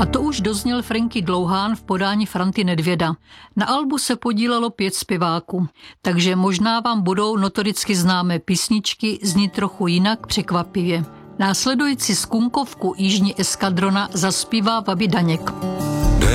A to už dozněl Franky Dlouhán v podání Franty Nedvěda. Na albu se podílelo 5 zpěváků, takže možná vám budou notoricky známé písničky znít trochu jinak překvapivě. Následující skunkovku Jižní eskadrona zaspívá Vaby Daněk.